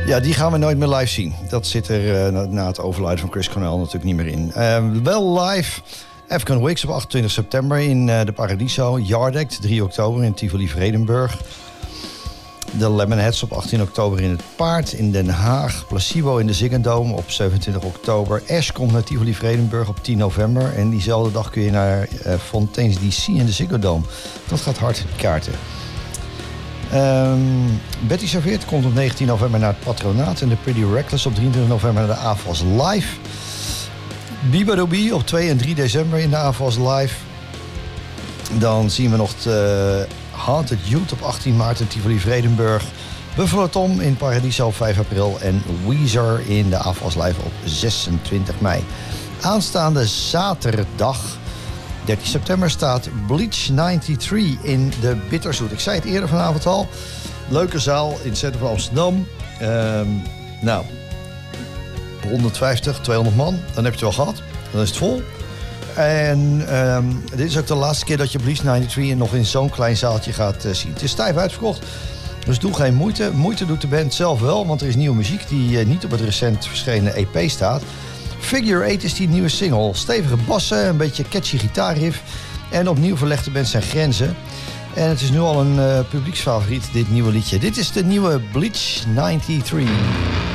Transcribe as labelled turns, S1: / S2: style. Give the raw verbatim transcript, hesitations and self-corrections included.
S1: Ja, die gaan we nooit meer live zien. Dat zit er uh, na het overlijden van Chris Cornell natuurlijk niet meer in. Uh, wel live African Wigs op achtentwintig september in uh, de Paradiso. Yard Act, drie oktober in Tivoli Vredenburg. De Lemonheads op achttien oktober in het Paard in Den Haag. Placebo in de Ziggo Dome op zevenentwintig oktober. Ash komt naar Tivoli Vredenburg op tien november. En diezelfde dag kun je naar uh, Fontaine's D C in de Ziggo Dome. Dat gaat hard, die kaarten. Um, Betty Serveert komt op negentien november naar het Patronaat. En de Pretty Reckless op drieëntwintig november naar de A F A S Live. Bibadobie op twee en drie december in de A F A S Live. Dan zien we nog de Haunted Youth op achttien maart in Tivoli Vredenburg. Buffalo Tom in Paradiso op vijf april. En Weezer in de A F A S Live op zesentwintig mei. Aanstaande zaterdag, dertien september, staat Bleach drieënnegentig in de Bitterzoet. Ik zei het eerder vanavond al. Leuke zaal in het centrum van Amsterdam. Um, nou, honderdvijftig, tweehonderd man. Dan heb je het wel gehad. Dan is het vol. En um, dit is ook de laatste keer dat je Bleach drieënnegentig nog in zo'n klein zaaltje gaat uh, zien. Het is stijf uitverkocht. Dus doe geen moeite. Moeite doet de band zelf wel, want er is nieuwe muziek die uh, niet op het recent verschenen E P staat. Figure acht is die nieuwe single. Stevige bassen, een beetje catchy gitaarriff. En opnieuw verlegt de band zijn grenzen. En het is nu al een uh, publieksfavoriet, dit nieuwe liedje. Dit is de nieuwe Bleach drieënnegentig.